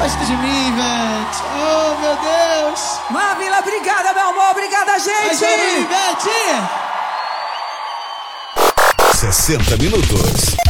gosta de mim, Ivete. Oh, meu Deus. Mavila, obrigada, meu amor. Obrigada, gente. Ivete. 60 minutos.